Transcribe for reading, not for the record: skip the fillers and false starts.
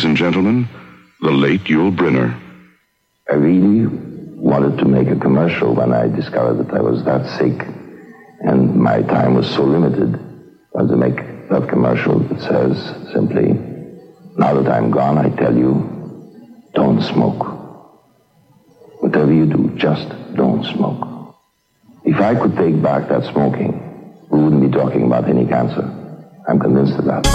and gentlemen, the late Yul Brynner. I really wanted to make a commercial when I discovered that I was that sick and my time was so limited. I wanted to make that commercial that says simply, now that I'm gone, I tell you, don't smoke. Whatever you do, just don't smoke. If I could take back that smoking, we wouldn't be talking about any cancer. I'm convinced of that.